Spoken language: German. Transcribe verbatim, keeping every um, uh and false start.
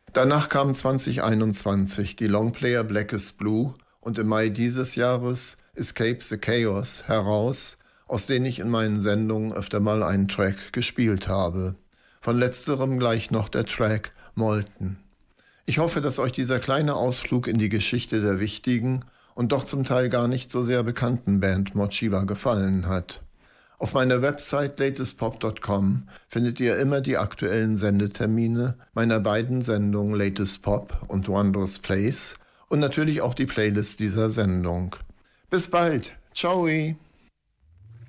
Danach kam zwanzig einundzwanzig die Longplayer Black is Blue und im Mai dieses Jahres Escape the Chaos heraus, aus denen ich in meinen Sendungen öfter mal einen Track gespielt habe. Von letzterem gleich noch der Track Molten. Ich hoffe, dass euch dieser kleine Ausflug in die Geschichte der wichtigen und doch zum Teil gar nicht so sehr bekannten Band Morcheeba gefallen hat. Auf meiner Website latest pop dot com findet ihr immer die aktuellen Sendetermine meiner beiden Sendungen Latest Pop und Wondrous Place und natürlich auch die Playlist dieser Sendung. Bis bald. Ciao.